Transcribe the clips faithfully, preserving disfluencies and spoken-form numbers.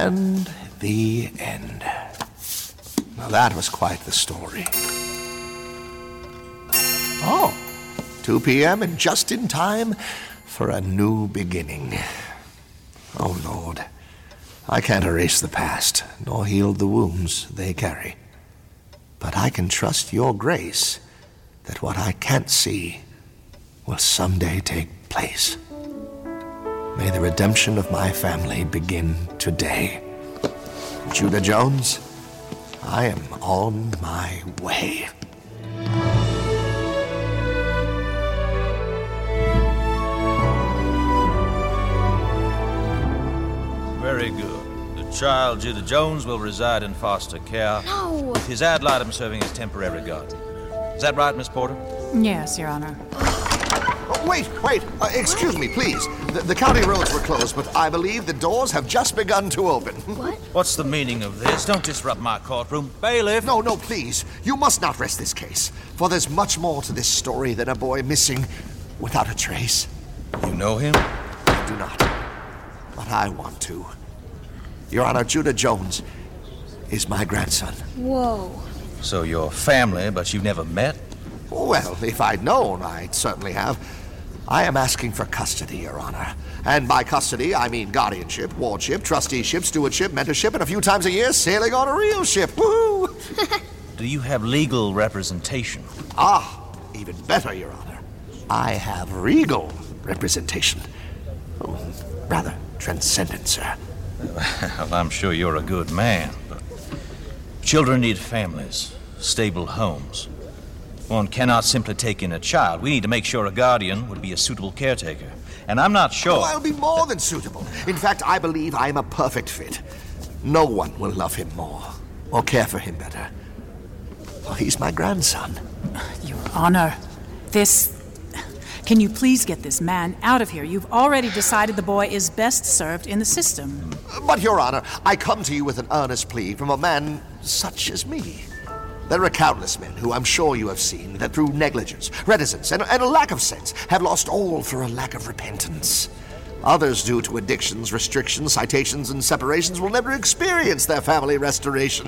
And the end. Now that was quite the story. Oh, two p.m. and just in time for a new beginning. Oh, Lord, I can't erase the past, nor heal the wounds they carry. But I can trust your grace that what I can't see will someday take place. May the redemption of my family begin today. Judah Jones, I am on my way. Very good. The child, Judah Jones, will reside in foster care. No! With his ad litem serving as temporary guardian. Is that right, Miss Porter? Yes, Your Honor. Oh, wait, wait. Uh, excuse me, please. The, the county roads were closed, but I believe the doors have just begun to open. What? What's the meaning of this? Don't disrupt my courtroom. Bailiff! No, no, please. You must not rest this case. For there's much more to this story than a boy missing without a trace. You know him? I do not. But I want to. Your Honor, Judah Jones is my grandson. Whoa. So you're family, but you've never met? Well, if I'd known, I'd certainly have. I am asking for custody, Your Honor. And by custody, I mean guardianship, wardship, trusteeship, stewardship, mentorship, and a few times a year, sailing on a real ship. Woohoo! Do you have legal representation? Ah, even better, Your Honor. I have regal representation. Oh, rather transcendent, sir. Well, I'm sure you're a good man, but children need families, stable homes. One cannot simply take in a child. We need to make sure a guardian would be a suitable caretaker. And I'm not sure... Oh, I'll be more than suitable. In fact, I believe I am a perfect fit. No one will love him more or care for him better. Well, he's my grandson. Your Honor, this... Can you please get this man out of here? You've already decided the boy is best served in the system. But, Your Honor, I come to you with an earnest plea from a man such as me. There are countless men who I'm sure you have seen that through negligence, reticence, and, and a lack of sense have lost all for a lack of repentance. Others, due to addictions, restrictions, citations, and separations, will never experience their family restoration.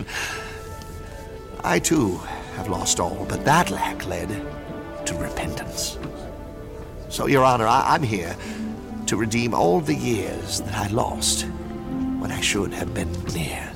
I, too, have lost all, but that lack led to repentance. So, Your Honor, I, I'm here to redeem all the years that I lost when I should have been near.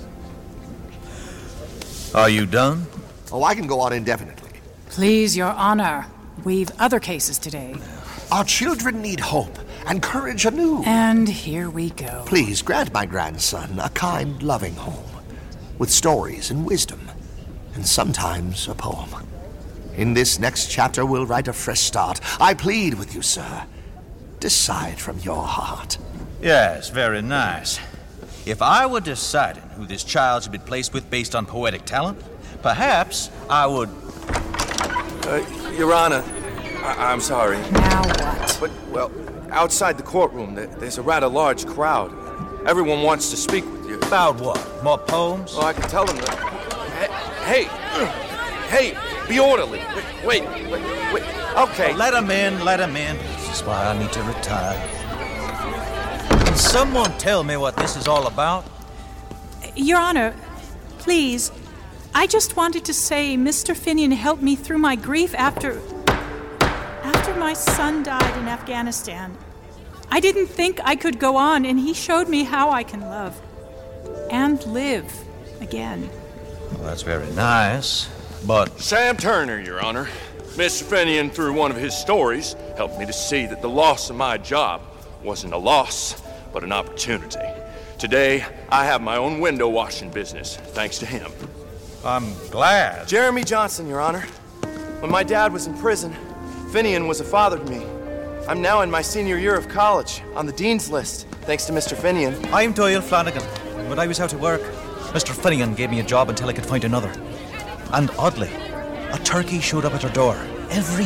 Are you done? Oh, I can go on indefinitely. Please, Your Honor. We've other cases today. Our children need hope and courage anew. And here we go. Please grant my grandson a kind, loving home with stories and wisdom, and sometimes a poem. In this next chapter, we'll write a fresh start. I plead with you, sir. Decide from your heart. Yes, very nice. If I were deciding who this child should be placed with based on poetic talent, perhaps I would... Uh, Your Honor, I- I'm sorry. Now what? But, well, outside the courtroom, there- there's a rather large crowd. Everyone wants to speak with you. About what? More poems? Well, I can tell them that... Hey, hey, hey, be orderly. Wait, wait, wait, wait. Okay. Let him in, let him in. This is why I need to retire. Can someone tell me what this is all about? Your Honor, please, I just wanted to say Mister Finian helped me through my grief after... after my son died in Afghanistan. I didn't think I could go on, and he showed me how I can love and live again. Well, that's very nice, but... Sam Turner, Your Honor. Mister Finian, through one of his stories, helped me to see that the loss of my job wasn't a loss, but an opportunity. Today, I have my own window washing business, thanks to him. I'm glad. Jeremy Johnson, Your Honor. When my dad was in prison, Finian was a father to me. I'm now in my senior year of college, on the dean's list, thanks to Mister Finian. I'm Doyle Flanagan. When I was out of work, Mister Finian gave me a job until I could find another. And oddly, a turkey showed up at our door every